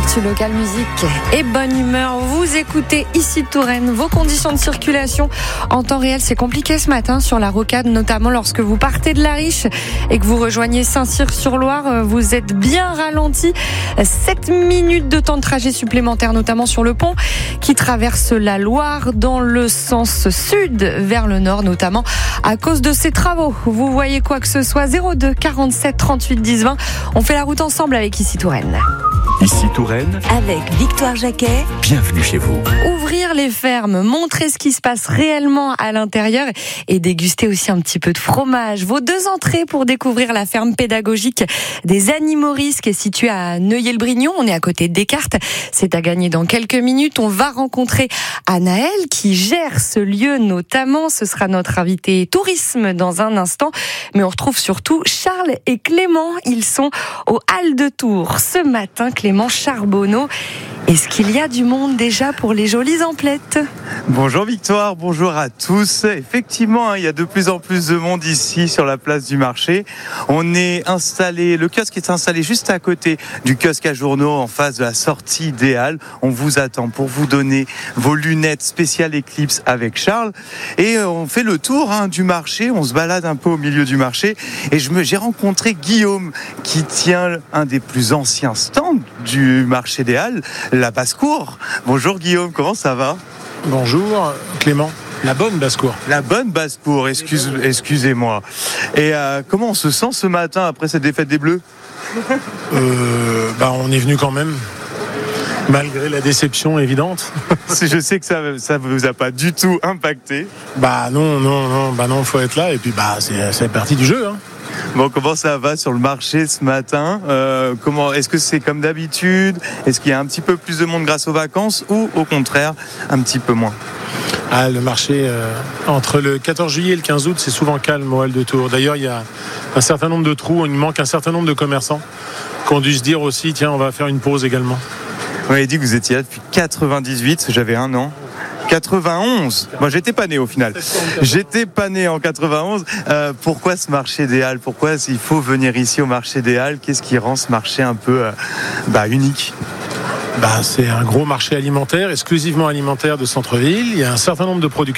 Actu Local Musique et bonne humeur. Vous écoutez ici Touraine. Vos conditions de circulation en temps réel, c'est compliqué ce matin sur la rocade, notamment lorsque vous partez de La Riche et que vous rejoignez Saint-Cyr-sur-Loire. Vous êtes bien ralenti. 7 minutes de temps de trajet supplémentaire, notamment sur le pont qui traverse la Loire dans le sens sud vers le nord, notamment à cause de ces travaux. Vous voyez quoi que ce soit, 02 47 38 10 20. On fait la route ensemble avec ici Touraine. Ici Touraine, avec Victoire Jacquet. Bienvenue chez vous. Ouvrir les fermes, montrer ce qui se passe réellement à l'intérieur et déguster aussi un petit peu de fromage. Vos 2 entrées pour découvrir la ferme pédagogique des Animoris qui est située à Neuilly-le-Brignon. On est à côté de Descartes. C'est à gagner dans quelques minutes. On va rencontrer Anaël qui gère ce lieu notamment. Ce sera notre invité tourisme dans un instant. Mais on retrouve surtout Charles et Clément. Ils sont aux Halles de Tours ce matin. Clément Charbonneau. Est-ce qu'il y a du monde déjà pour les jolies emplettes ? Bonjour Victoire, bonjour à tous. Effectivement, il y a de plus en plus de monde ici sur la place du marché. On est installé, le kiosque est installé juste à côté du kiosque à journaux en face de la sortie idéale. On vous attend pour vous donner vos lunettes spéciales Eclipse avec Charles. Et on fait le tour du marché, on se balade un peu au milieu du marché. Et j'ai rencontré Guillaume qui tient un des plus anciens stands du marché des Halles, la basse-cour. Bonjour Guillaume, comment ça va ? Bonjour Clément, la bonne basse-cour. La bonne basse-cour, excusez-moi. Et comment on se sent ce matin après cette défaite des Bleus ? On est venu quand même, malgré la déception évidente. Je sais que ça vous a pas du tout impacté. Non, faut être là et puis c'est partie du jeu. Bon, comment ça va sur le marché ce matin ? Est-ce que c'est comme d'habitude ? Est-ce qu'il y a un petit peu plus de monde grâce aux vacances ou au contraire un petit peu moins ? Le marché, entre le 14 juillet et le 15 août, c'est souvent calme aux Halles de Tours. D'ailleurs, il y a un certain nombre de trous, il manque un certain nombre de commerçants qui ont dû se dire aussi, tiens, on va faire une pause également. Vous m'avez dit que vous étiez là depuis 98, j'avais 1 an. 91. Moi, j'étais pas né au final. J'étais pas né en 91. Pourquoi ce marché des Halles ? Pourquoi il faut venir ici au marché des Halles ? Qu'est-ce qui rend ce marché un peu unique ? C'est un gros marché alimentaire, exclusivement alimentaire de centre-ville. Il y a un certain nombre de producteurs.